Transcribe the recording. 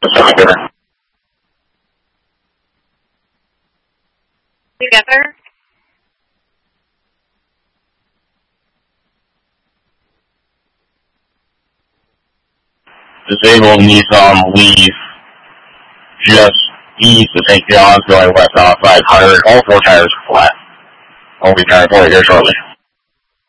Together. Disabled Nissan Leaf just east of St. John's going west off 500. All 4 tires are flat. I'll be trying for you here shortly.